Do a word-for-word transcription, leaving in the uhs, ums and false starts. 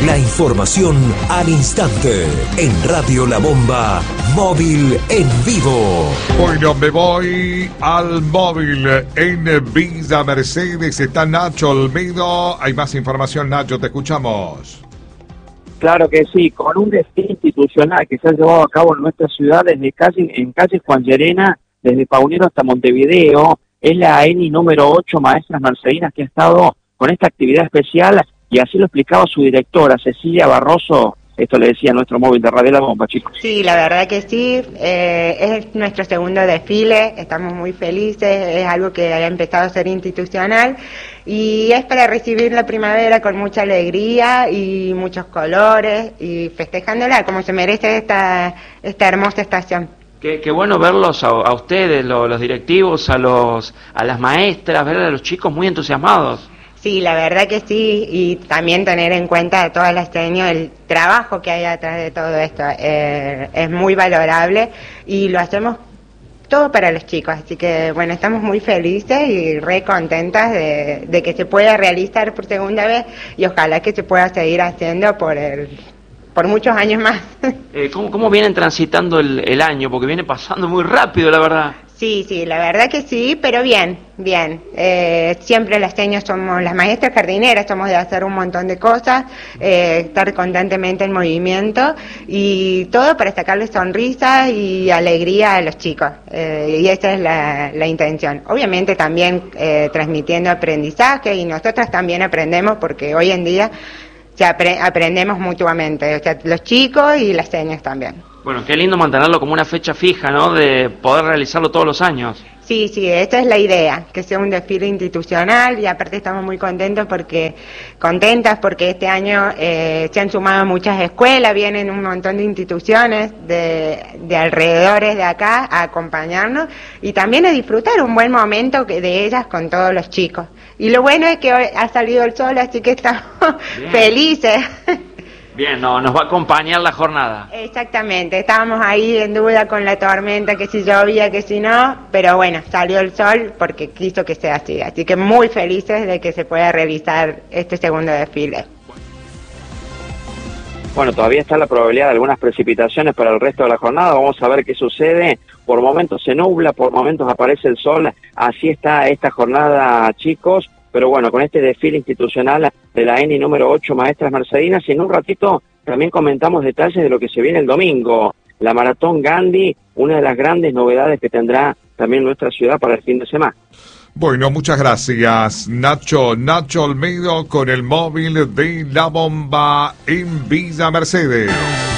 La información al instante en Radio La Bomba, móvil en vivo. Bueno, me voy al móvil en Villa Mercedes. Está Nacho Olmedo. Hay más información, Nacho, te escuchamos. Claro que sí, con un desfile institucional que se ha llevado a cabo en nuestra ciudad desde calle, en calle Juan Llerena, desde Paunero hasta Montevideo. Es la E N I número ocho, Maestras Mercedinas, que ha estado con esta actividad especial, y así lo explicaba su directora, Cecilia Barroso. Esto le decía a nuestro móvil de Radio La Bomba, chicos. Sí, la verdad que sí, eh, es nuestro segundo desfile, estamos muy felices, es algo que ha empezado a ser institucional y es para recibir la primavera con mucha alegría y muchos colores y festejándola como se merece esta, esta hermosa estación. Qué, qué bueno verlos a, a ustedes, lo, los directivos, a los a las maestras, ver a los chicos muy entusiasmados. Sí, la verdad que sí, y también tener en cuenta a todas las señas el trabajo que hay atrás de todo esto, eh, es muy valorable y lo hacemos todo para los chicos, así que bueno, estamos muy felices y re contentas de, de que se pueda realizar por segunda vez y ojalá que se pueda seguir haciendo por el por muchos años más. Eh, ¿cómo, ¿Cómo vienen transitando el, el año? Porque viene pasando muy rápido, la verdad. Sí, sí, la verdad que sí, pero bien, bien. Eh, siempre las señas somos las maestras jardineras, somos de hacer un montón de cosas, eh, estar constantemente en movimiento y todo para sacarles sonrisas y alegría a los chicos. Eh, y esa es la, la intención. Obviamente también eh, transmitiendo aprendizaje y nosotras también aprendemos porque hoy en día se apre- aprendemos mutuamente, o sea, los chicos y las señas también. Bueno, qué lindo mantenerlo como una fecha fija, ¿no? De poder realizarlo todos los años. Sí, sí, esta es la idea, que sea un desfile institucional y aparte estamos muy contentos porque, contentas porque este año eh, se han sumado muchas escuelas, vienen un montón de instituciones de, de alrededores de acá a acompañarnos y también a disfrutar un buen momento que de ellas con todos los chicos. Y lo bueno es que hoy ha salido el sol, así que estamos Bien. felices. Bien, no, nos va a acompañar la jornada. Exactamente, estábamos ahí en duda con la tormenta, que si llovía, que si no, pero bueno, salió el sol porque quiso que sea así, así que muy felices de que se pueda realizar este segundo desfile. Bueno, todavía está la probabilidad de algunas precipitaciones para el resto de la jornada, vamos a ver qué sucede. Por momentos se nubla, por momentos aparece el sol, así está esta jornada, chicos. Pero bueno, con este desfile institucional de la E N I número ocho, Maestras Mercedinas, y en un ratito también comentamos detalles de lo que se viene el domingo. La Maratón Gandhi, una de las grandes novedades que tendrá también nuestra ciudad para el fin de semana. Bueno, muchas gracias, Nacho. Nacho Olmedo con el móvil de La Bomba en Villa Mercedes.